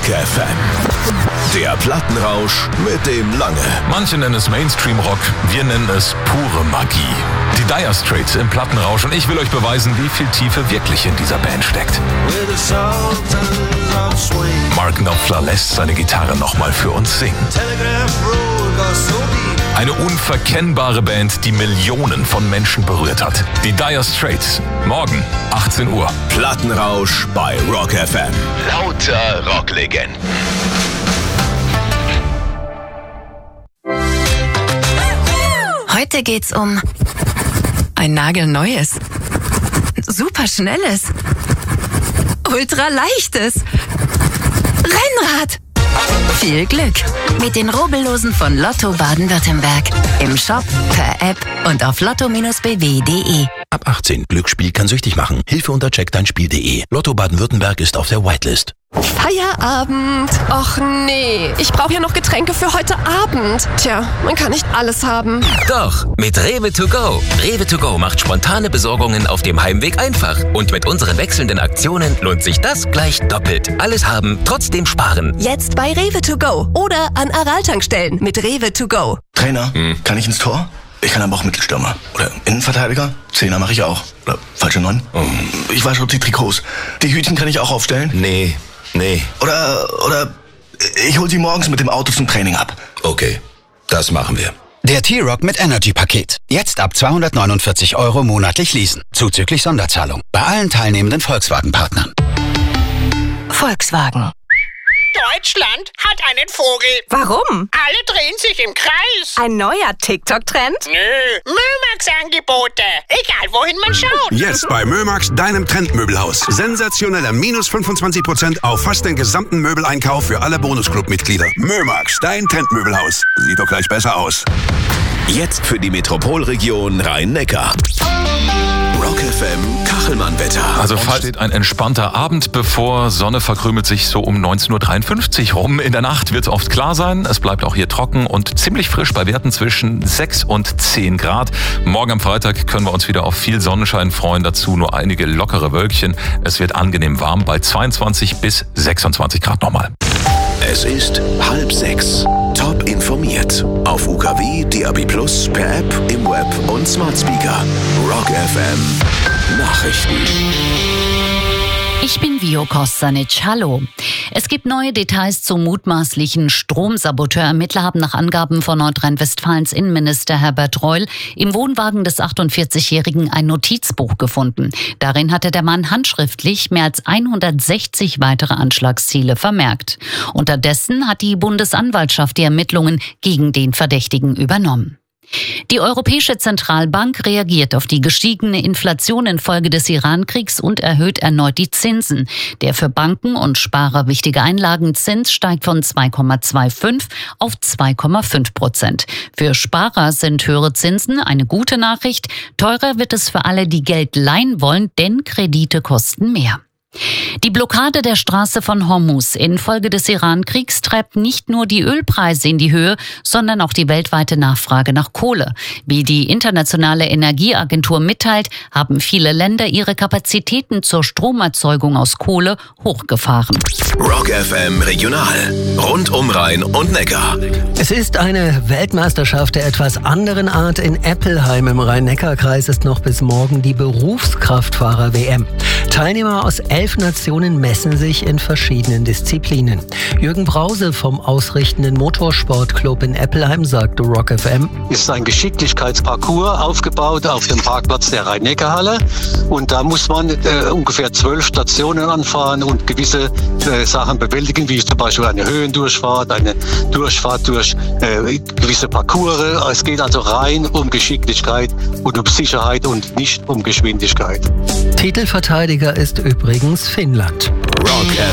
FM. Der Plattenrausch mit dem Lange. Manche nennen es Mainstream-Rock, wir nennen es pure Magie. Die Dire Straits im Plattenrausch und ich will euch beweisen, wie viel Tiefe wirklich in dieser Band steckt. Mark Knopfler lässt seine Gitarre nochmal für uns singen. Eine unverkennbare Band, die Millionen von Menschen berührt hat. Die Dire Straits. Morgen, 18 Uhr. Plattenrausch bei Rock FM. Lauter Rocklegenden. Heute geht's um ein nagelneues, superschnelles, ultraleichtes Rennrad. Viel Glück mit den Rubbellosen von Lotto Baden-Württemberg. Im Shop, per App und auf lotto-bw.de. Ab 18. Glücksspiel kann süchtig machen. Hilfe unter checkdeinspiel.de. Lotto Baden-Württemberg ist auf der Whitelist. Feierabend. Och nee, ich brauche ja noch Getränke für heute Abend. Tja, man kann nicht alles haben. Doch, mit Rewe to go. Rewe to go macht spontane Besorgungen auf dem Heimweg einfach. Und mit unseren wechselnden Aktionen lohnt sich das gleich doppelt. Alles haben, trotzdem sparen. Jetzt bei Rewe to go oder an Aral-Tankstellen mit Rewe to go. Trainer, kann ich ins Tor? Ich kann aber auch Mittelstürmer. Oder Innenverteidiger? Zehner mache ich auch. Oder falsche 9? Ich wasche die Trikots. Die Hütchen kann ich auch aufstellen? Nee. Oder ich hol sie morgens mit dem Auto zum Training ab. Okay, das machen wir. Der T-Rock mit Energy-Paket. Jetzt ab 249 € monatlich leasen. Zuzüglich Sonderzahlung. Bei allen teilnehmenden Volkswagen-Partnern. Volkswagen. Deutschland hat einen Vogel. Warum? Alle drehen sich im Kreis. Ein neuer TikTok-Trend? Nö, Mömax-Angebote. Egal, wohin man schaut. Jetzt bei Mömax, deinem Trendmöbelhaus. Sensationelle minus 25% auf fast den gesamten Möbeleinkauf für alle Bonusclub-Mitglieder. Mömax, dein Trendmöbelhaus. Sieht doch gleich besser aus. Jetzt für die Metropolregion Rhein-Neckar. Rock FM Kachelmann-Wetter. Also steht ein entspannter Abend bevor. Sonne verkrümelt sich so um 19.53 Uhr rum. In der Nacht wird es oft klar sein. Es bleibt auch hier trocken und ziemlich frisch bei Werten zwischen 6 und 10 Grad. Morgen am Freitag können wir uns wieder auf viel Sonnenschein freuen. Dazu nur einige lockere Wölkchen. Es wird angenehm warm bei 22 bis 26 Grad nochmal. Es ist 5:30. Top informiert. Auf UKW, DAB+, per App, im Web und Smart Speaker. Rock FM Nachrichten. Ich bin Vio Kostanic. Hallo. Es gibt neue Details zum mutmaßlichen Stromsaboteur. Ermittler haben nach Angaben von Nordrhein-Westfalens Innenminister Herbert Reul im Wohnwagen des 48-Jährigen ein Notizbuch gefunden. Darin hatte der Mann handschriftlich mehr als 160 weitere Anschlagsziele vermerkt. Unterdessen hat die Bundesanwaltschaft die Ermittlungen gegen den Verdächtigen übernommen. Die Europäische Zentralbank reagiert auf die gestiegene Inflation infolge des Iran-Kriegs und erhöht erneut die Zinsen. Der für Banken und Sparer wichtige Einlagenzins steigt von 2,25 auf 2,5%. Für Sparer sind höhere Zinsen eine gute Nachricht. Teurer wird es für alle, die Geld leihen wollen, denn Kredite kosten mehr. Die Blockade der Straße von Hormuz infolge des Iran-Kriegs treibt nicht nur die Ölpreise in die Höhe, sondern auch die weltweite Nachfrage nach Kohle. Wie die Internationale Energieagentur mitteilt, haben viele Länder ihre Kapazitäten zur Stromerzeugung aus Kohle hochgefahren. Rock FM Regional. Rund um Rhein und Neckar. Es ist eine Weltmeisterschaft der etwas anderen Art. In Eppelheim im Rhein-Neckar-Kreis ist noch bis morgen die Berufskraftfahrer-WM. Teilnehmer aus 11 Nationen messen sich in verschiedenen Disziplinen. Jürgen Brause vom ausrichtenden Motorsportclub in Eppelheim sagte Rock FM: Es ist ein Geschicklichkeitsparcours aufgebaut auf dem Parkplatz der Rhein-Neckar-Halle. Und da muss man ungefähr 12 Stationen anfahren und gewisse Sachen bewältigen, wie zum Beispiel eine Höhendurchfahrt, eine Durchfahrt durch gewisse Parcours. Es geht also rein um Geschicklichkeit und um Sicherheit und nicht um Geschwindigkeit. Titelverteidiger ist übrigens Finnland. Rock